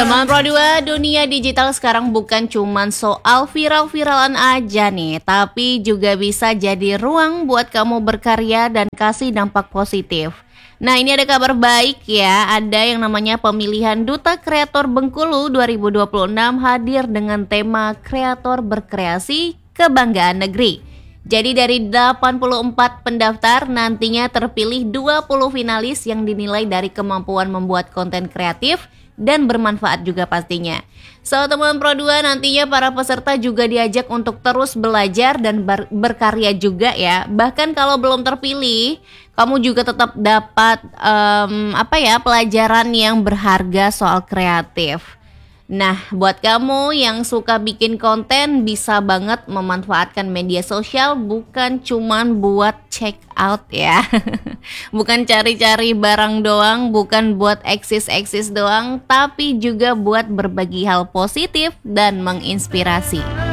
Teman Pro 2, dunia digital sekarang bukan cuman soal viral-viralan aja nih, tapi juga bisa jadi ruang buat kamu berkarya dan kasih dampak positif. Nah, ini ada kabar baik ya, ada yang namanya pemilihan Duta Kreator Bengkulu 2026 hadir dengan tema Kreator Berkreasi Kebanggaan Negeri. Jadi dari 84 pendaftar nantinya terpilih 20 finalis yang dinilai dari kemampuan membuat konten kreatif dan bermanfaat juga pastinya. So teman Pro 2, nantinya para peserta juga diajak untuk terus belajar dan berkarya juga ya. Bahkan kalau belum terpilih, kamu juga tetap dapat pelajaran yang berharga soal kreatif. Nah, buat kamu yang suka bikin konten, bisa banget memanfaatkan media sosial bukan cuman buat check out ya. Bukan cari-cari barang doang, bukan buat eksis doang, tapi juga buat berbagi hal positif dan menginspirasi.